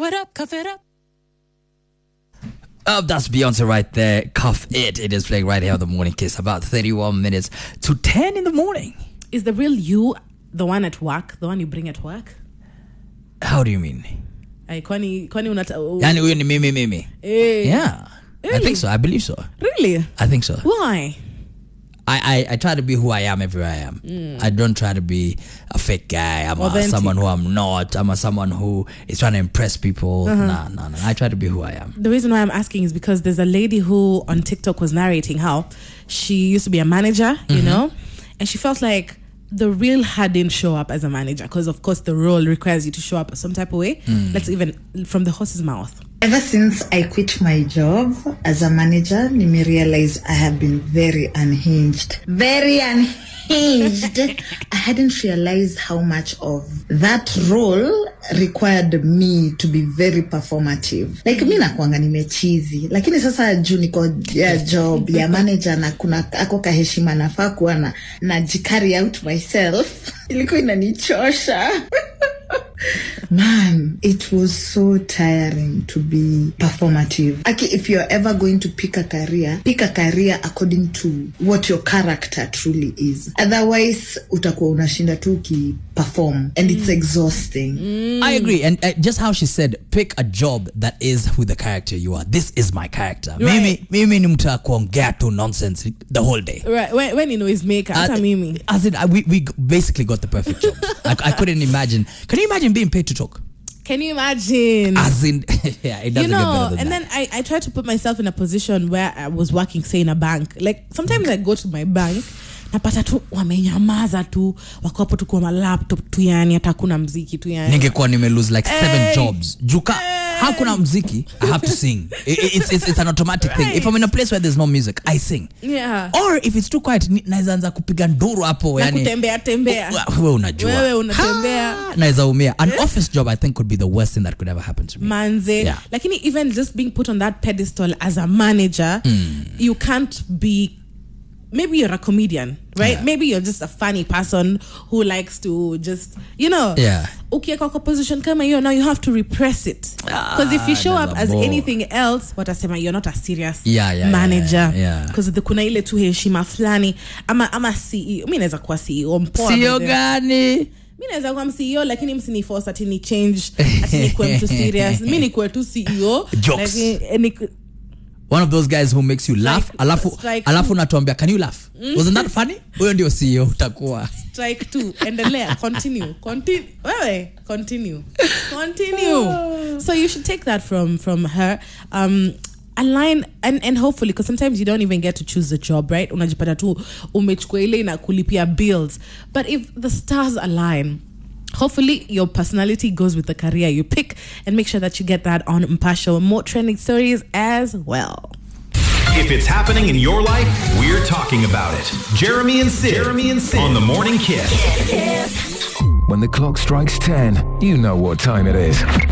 it up, cuff it up. Oh, that's Beyonce right there. Cuff it. It is playing right here on the Morning Kiss. About 31 minutes to 10 in the morning. Is the real you the one at work? The one you bring at work? How do you mean? Kwani unata... Yani huyo ni mimi. Yeah. Really? I think so. I believe so. Really? I think so. Why? I try to be who I am everywhere I am. I don't try to be a fake guy. I'm someone who I'm not. I'm someone who is trying to impress people. Nah. I try to be who I am. The reason why I'm asking is because there's a lady who on TikTok was narrating how she used to be a manager, you know, and she felt like the real her didn't show up as a manager because, of course, the role requires you to show up some type of way. Let's even from the horse's mouth. Ever since I quit my job as a manager, I realized I have been very unhinged. Very unhinged. I hadn't realized how much of that role required me to be very performative. Like, mi nakuanga nimechizi. Lakini sasa juu niko job ya manager na kuna ako kaheshima nafaa kuwa na carry out myself. Ilikuwa inanichosha. Man, it was so tiring to be performative. If you're ever going to pick a career according to what your character truly is. Otherwise, utakuwa unashinda tu perform, and it's exhausting. I agree, and just how she said, pick a job that is who the character you are. This is my character. Right. Mimi ni mtu kuongea tu nonsense the whole day. Right, when you know his maker, mimi. As in, we basically got the perfect job. I couldn't imagine. Can you imagine being paid to talk? Can you imagine? As in, yeah, it doesn't get better than and that. then I try to put myself in a position where I was working, say, in a bank. Like, sometimes I go to my bank, napata tu wamenyamaza tu, wako hapo tu kwa laptop tu, yani hata kuna mziki tu, yani. Ningekuwa nime lose like 7 jobs. Juka, hakuna mziki, I have to sing. It's an automatic thing. If I'm in a place where there's no music, I sing. Yeah. Or if it's too quiet, naweza anza kupiga nduru hapo, yani. Kutembea. Wewe unajua. Wewe unatembea. Naweza umia. An office job, I think, could be the worst thing that could ever happen to me. Manze. Yeah. Lakini even just being put on that pedestal as a manager, you can't be... Maybe you're a comedian, right? Yeah. Maybe you're just a funny person who likes to just, you know. Yeah. Okay, kwa position kama hiyo, now you have to repress it. Because if you show up as anything else, watasema you're not a serious manager. Because kuna ile tu heshima fulani. Ama CEO. Mimi naweza kuwa CEO mpoa. CEO gani? Mimi naweza kuwa CEO, lakini msini force ati ni change, ati ni kuwa mtu serious. Mimi ni kuwa tu CEO. Jokes. One of those guys who makes you laugh. Alafu natuambia, can you laugh? Wasn't that funny? Huyo ndio CEO utakuwa. Strike 2. Endelea. Continue. Wewe, continue. So you should take that from her. Align and hopefully, because sometimes you don't even get to choose the job, right? Unajipata tu umechukua ile na kulipia bills. But if the stars align, hopefully your personality goes with the career you pick, and make sure that you get that on Mpasho. More trending stories as well. If it's happening in your life, we're talking about it. Jeremy and Sid on The Morning Kiss. When the clock strikes 10, you know what time it is.